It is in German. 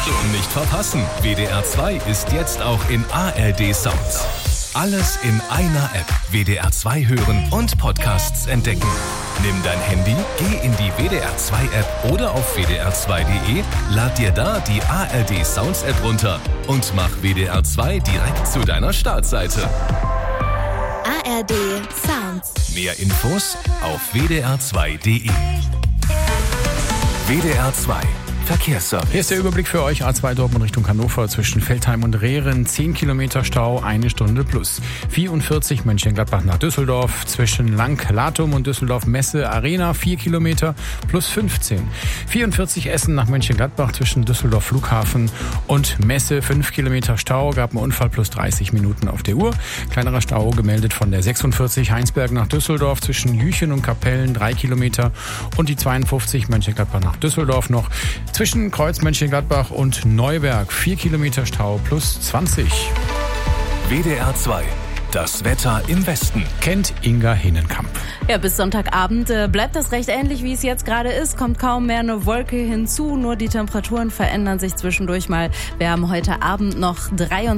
Nicht verpassen. WDR 2 ist jetzt auch in ARD Sounds. Alles in einer App. WDR 2 hören und Podcasts entdecken. Nimm dein Handy, geh in die WDR 2 App oder auf wdr2.de, lad dir da die ARD Sounds App runter und mach WDR 2 direkt zu deiner Startseite. ARD Sounds. Mehr Infos auf wdr2.de. WDR 2 Verkehrsservice. Hier ist der Überblick für euch. A2 Dortmund Richtung Hannover zwischen Feldheim und Rehren. 10 Kilometer Stau, 1 Stunde plus. 44 Mönchengladbach nach Düsseldorf zwischen Lang-Latum und Düsseldorf-Messe Arena. 4 Kilometer plus 15. 44 Essen nach Mönchengladbach zwischen Düsseldorf Flughafen und Messe. 5 Kilometer Stau, gab einen Unfall plus 30 Minuten auf der Uhr. Kleinerer Stau gemeldet von der 46 Heinsberg nach Düsseldorf zwischen Jüchen und Kapellen. 3 Kilometer. Und die 52 Mönchengladbach nach Düsseldorf noch. Zwischen Kreuz Mönchengladbach und Neuberg 4 Kilometer Stau plus 20. WDR 2. Das Wetter im Westen. Kennt Inga Hinnenkamp. Ja, bis Sonntagabend bleibt das recht ähnlich, wie es jetzt gerade ist. Kommt kaum mehr eine Wolke hinzu, nur die Temperaturen verändern sich zwischendurch mal. Wir haben heute Abend noch 23